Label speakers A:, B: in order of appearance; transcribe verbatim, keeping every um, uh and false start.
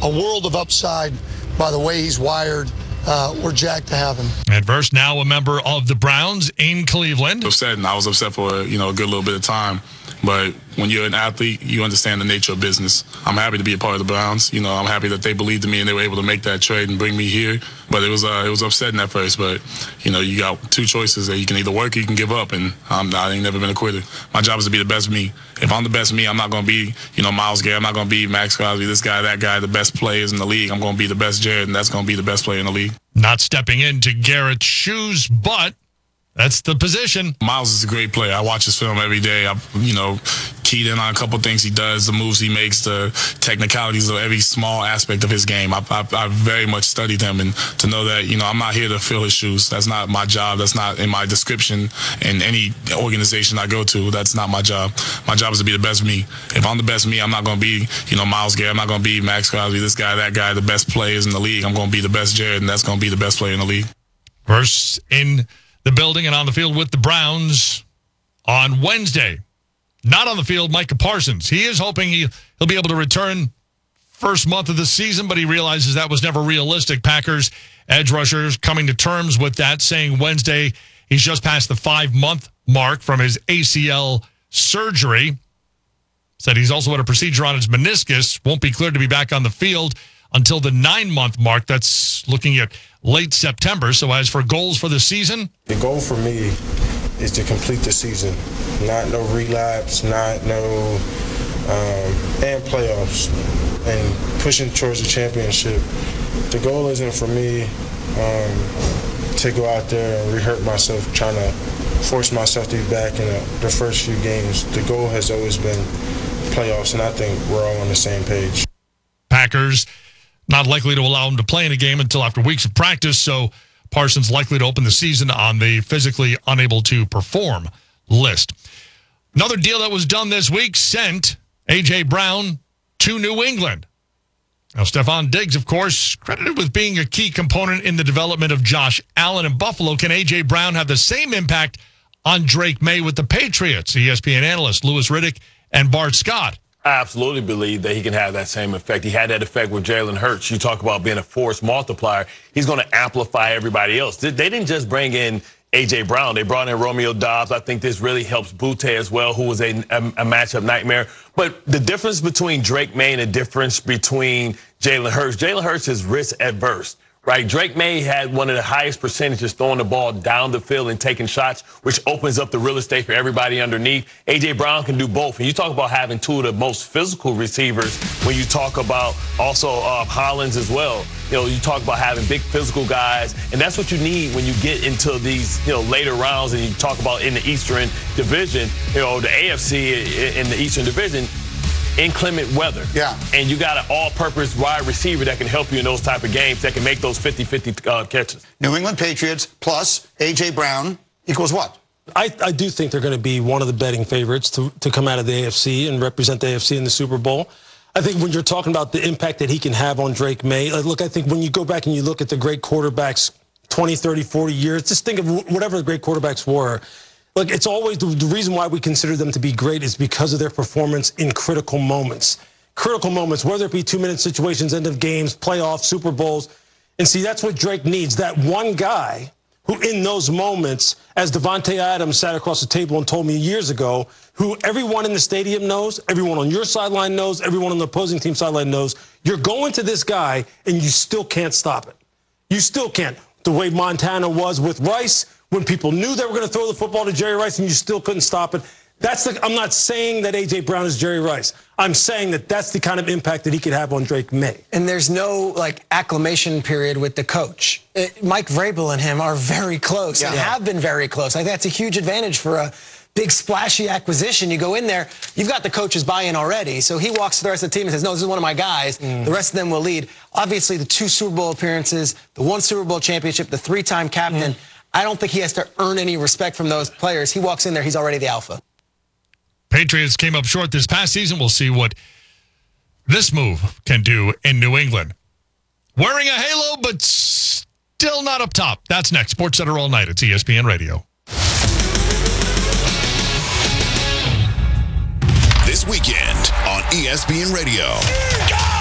A: a world of upside by the way he's wired. Uh, we're jacked to have him.
B: At first, now a member of the Browns in Cleveland.
C: Upset, and I was upset for you know a good little bit of time. But when you're an athlete, you understand the nature of business. I'm happy to be a part of the Browns. You know, I'm happy that they believed in me and they were able to make that trade and bring me here. But it was uh, it was upsetting at first. But you know, you got two choices that you can either work or you can give up. And I'm not, I ain't never been a quitter. My job is to be the best me. If I'm the best me, I'm not going to be you know Myles Garrett. I'm not going to be Max Crosby, this guy, that guy, the best players in the league. I'm going to be the best Jared, and that's going to be the best player in the league.
B: Not stepping into Garrett's shoes, but that's the position.
C: Myles is a great player. I watch his film every day. I, you know, keyed in on a couple things he does, the moves he makes, the technicalities of every small aspect of his game. I, I, I very much studied him, and to know that, you know, I'm not here to fill his shoes. That's not my job. That's not in my description in any organization I go to. That's not my job. My job is to be the best me. If I'm the best me, I'm not going to be, you know, Myles Garrett. I'm not going to be Max Crosby, this guy, that guy, the best players in the league. I'm going to be the best Jared, and that's going to be the best player in the league.
B: Verse in the building and on the field with the Browns on Wednesday. Not on the field, Micah Parsons. He is hoping he, he'll be able to return first month of the season, but he realizes that was never realistic. Packers edge rushers coming to terms with that, saying Wednesday he's just past the five-month mark from his A C L surgery. Said he's also had a procedure on his meniscus. Won't be cleared to be back on the field until the nine-month mark. That's looking at late September. So as for goals for the season?
D: The goal for me is to complete the season. Not no relapse, not no, um, and playoffs, and pushing towards the championship. The goal isn't for me um, to go out there and re-hurt myself, trying to force myself to be back in the, the first few games. The goal has always been playoffs, and I think we're all on the same page.
B: Packers not likely to allow him to play in a game until after weeks of practice, so Parsons likely to open the season on the physically unable to perform list. Another deal that was done this week sent A J. Brown to New England. Now, Stephon Diggs, of course, credited with being a key component in the development of Josh Allen in Buffalo. Can A J. Brown have the same impact on Drake May with the Patriots? E S P N analysts Louis Riddick and Bart Scott.
E: I absolutely believe that he can have that same effect. He had that effect with Jalen Hurts. You talk about being a force multiplier. He's going to amplify everybody else. They didn't just bring in A J. Brown. They brought in Romeo Doubs. I think this really helps Butte as well, who was a, a, a matchup nightmare. But the difference between Drake May and the difference between Jalen Hurts, Jalen Hurts is risk adverse. Right, Drake May had one of the highest percentages throwing the ball down the field and taking shots, which opens up the real estate for everybody underneath. A J. Brown can do both. And you talk about having two of the most physical receivers when you talk about also uh, Hollins as well. You know, you talk about having big physical guys, and that's what you need when you get into these, you know, later rounds. And you talk about in the Eastern Division, you know, the A F C in the Eastern Division. Inclement weather.
F: Yeah.
E: And you got an all-purpose wide receiver that can help you in those type of games that can make those fifty-fifty uh, catches.
F: New England Patriots plus A J. Brown equals what?
G: I, I do think they're going to be one of the betting favorites to, to come out of the A F C and represent the A F C in the Super Bowl. I think when you're talking about the impact that he can have on Drake May, like, look, I think when you go back and you look at the great quarterbacks twenty, thirty, forty years, just think of whatever the great quarterbacks were. Look, it's always the, the reason why we consider them to be great is because of their performance in critical moments. Critical moments, whether it be two-minute situations, end of games, playoffs, Super Bowls. And see, that's what Drake needs, that one guy who in those moments, as Devontae Adams sat across the table and told me years ago, who everyone in the stadium knows, everyone on your sideline knows, everyone on the opposing team sideline knows, you're going to this guy and you still can't stop it. You still can't. The way Montana was with Rice, when people knew they were going to throw the football to Jerry Rice and you still couldn't stop it. That's the, I'm not saying that A J. Brown is Jerry Rice. I'm saying that that's the kind of impact that he could have on Drake May.
H: And there's no, like, acclimation period with the coach. It, Mike Vrabel and him are very close yeah. and have been very close. I think that's a huge advantage for a big, splashy acquisition. You go in there, you've got the coach's buy-in already. So he walks to the rest of the team and says, no, this is one of my guys. Mm. The rest of them will lead. Obviously, the two Super Bowl appearances, the one Super Bowl championship, the three-time captain. Mm. I don't think he has to earn any respect from those players. He walks in there, he's already the alpha.
B: Patriots came up short this past season. We'll see what this move can do in New England. Wearing a halo, but still not up top. That's next. SportsCenter all night. It's E S P N Radio.
I: This weekend on E S P N Radio.